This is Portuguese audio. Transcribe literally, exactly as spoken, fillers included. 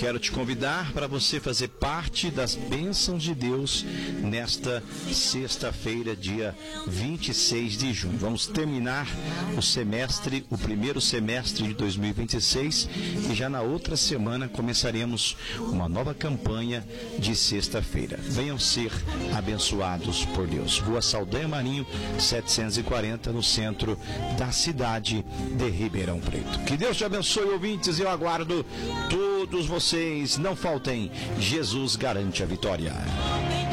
Quero te convidar para você fazer parte das bênçãos de Deus nesta sexta-feira, dia vinte e seis de junho. Vamos terminar o semestre, o primeiro semestre de dois mil e vinte e seis, e já na outra semana começaremos uma nova campanha de sexta-feira. Venham ser abençoados por Deus. Rua Saldanha Marinho, setecentos e quarenta, no centro da cidade de Ribeirão Preto. Que Deus te abençoe, ouvintes, e eu aguardo todos vocês. Não faltem, Jesus garante a vitória.